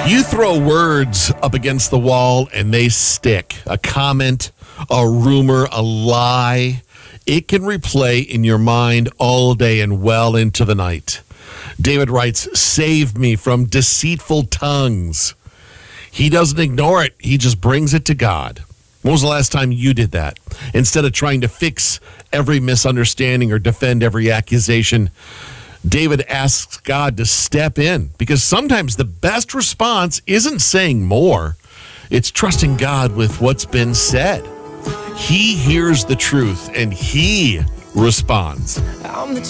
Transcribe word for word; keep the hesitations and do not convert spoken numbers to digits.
You throw words up against the wall and they stick. A comment, a rumor, a lie. It can replay in your mind all day and well into the night. David writes, "Save me from deceitful tongues." He doesn't ignore it. He just brings it to God. When was the last time you did that? Instead of trying to fix every misunderstanding or defend every accusation, David asks God to step in, because sometimes the best response isn't saying more. It's trusting God with what's been said. He hears the truth and he responds. I'm the